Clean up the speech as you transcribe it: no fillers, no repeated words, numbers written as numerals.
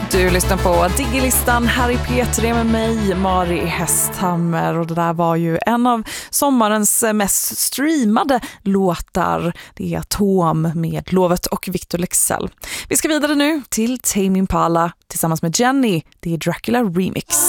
Du lyssnar på Digilistan här i P3 med mig, Mari Hästhammer. Och det där var ju en av sommarens mest streamade låtar. Det är Atom med Lovet och Victor Leksell. Vi ska vidare nu till Tame Impala tillsammans med Jenny. Det är Dracula Remix.